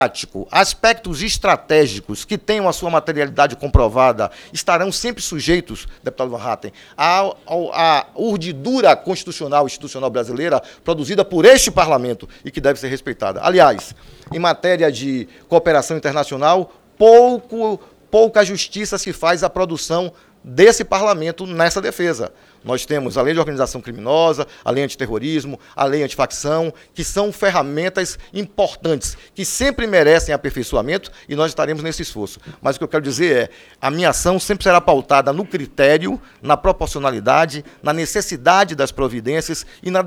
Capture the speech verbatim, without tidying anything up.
aspectos estratégicos que tenham a sua materialidade comprovada estarão sempre sujeitos, deputado Van Hatten, à, à urdidura constitucional e institucional brasileira produzida por este parlamento e que deve ser respeitada. Aliás, em matéria de cooperação internacional, pouco, pouca justiça se faz à produção desse parlamento nessa defesa. Nós temos a lei de organização criminosa, a lei antiterrorismo, a lei antifacção, que são ferramentas importantes, que sempre merecem aperfeiçoamento e nós estaremos nesse esforço. Mas o que eu quero dizer é, a minha ação sempre será pautada no critério, na proporcionalidade, na necessidade das providências e na